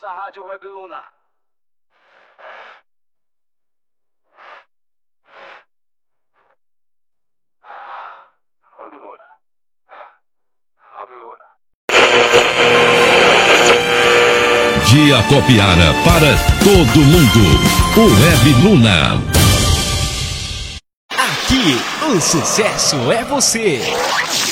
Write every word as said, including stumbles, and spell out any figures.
nossa rádio Web Luna. Dia Copiara para todo mundo. O Web Luna. Aqui, o sucesso é você.